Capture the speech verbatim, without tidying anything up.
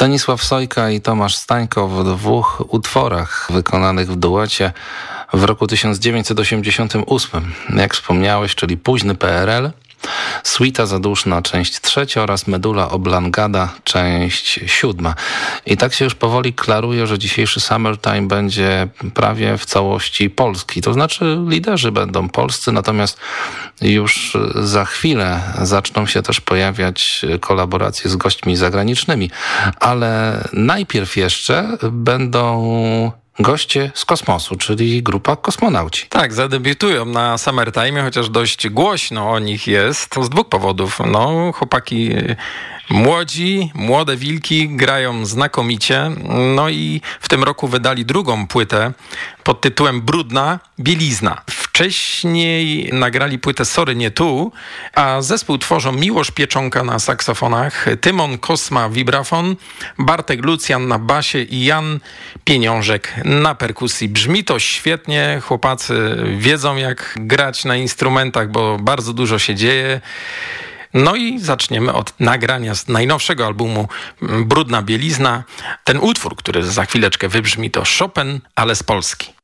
Stanisław Sojka i Tomasz Stańko w dwóch utworach wykonanych w duecie w roku tysiąc dziewięćset osiemdziesiątym ósmym. Jak wspomniałeś, czyli późny P R L, Suita Zaduszna, część trzecia oraz Medula Oblongata, część siódma. I tak się już powoli klaruje, że dzisiejszy Summertime będzie prawie w całości polski. To znaczy liderzy będą polscy, natomiast już za chwilę zaczną się też pojawiać kolaboracje z gośćmi zagranicznymi. Ale najpierw jeszcze będą goście z kosmosu, czyli grupa Kosmonauci. Tak, zadebiutują na Summertime, chociaż dość głośno o nich jest. Z dwóch powodów. No, chłopaki młodzi, młode wilki grają znakomicie. No i w tym roku wydali drugą płytę pod tytułem Brudna Bielizna. Wcześniej nagrali płytę Sorry Nie Tu, a zespół tworzą Miłosz Pieczonka na saksofonach, Tymon Kosma vibrafon, Bartek Lucjan na basie i Jan Pieniążek na perkusji. Brzmi to świetnie, chłopacy wiedzą jak grać na instrumentach, bo bardzo dużo się dzieje. No i zaczniemy od nagrania z najnowszego albumu Brudna Bielizna. Ten utwór, który za chwileczkę wybrzmi, to Chopin, ale z Polski.